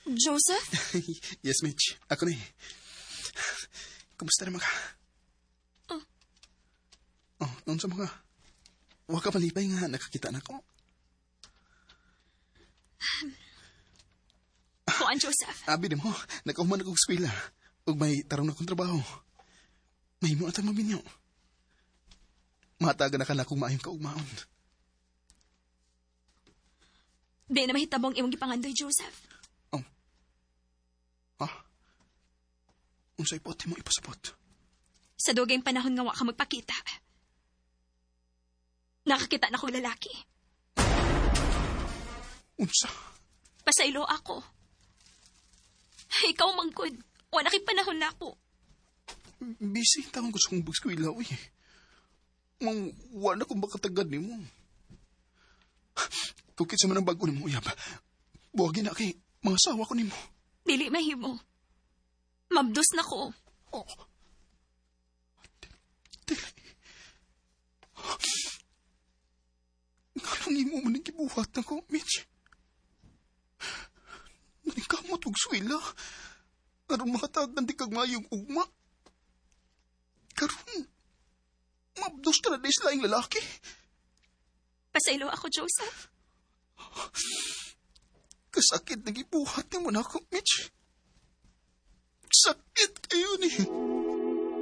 Joseph? Yes, Mitch. Ako na eh. Kumusta naman ka? Noon sa mga... Huwag ka malipay nga, nakakita na ko. Kuan, Joseph. Abi din mo, nakahuman akong eskwela. Ug may tarong akong trabaho. May mo atang mabinyo. Mataga na ka na akong maayong kaugmaon. Di na mahitabong imong gipangandoy, Joseph. Ha? Unsay ipot mo ipasapot? Sa dugay panahon nga wa ka magpakita. Nakakita na kong lalaki. Unsa? Pasaylo ako. Ikaw, Mangkod. Wala kay panahon na ako. Busy tawang gusto kong bugskwila, uy. Wala kong makatagad ni mo. Tukit sa manang bago ni mo, uyab. Buwagin na kay mga asawa ko ni mo. Dili mahimo. Mabdos na ko. Oh. Dili. Ngalangin mo man ang kibuhat na ko, Mitch. Nanikamot og swila. Aron makatagan di kag mayong ugma. Karon, mabdos ka na di sila yung lalaki. Pasaylo ako, Joseph. Kasakit na gibuhat ni mo na ako, Mitch. Sakit kayo ni.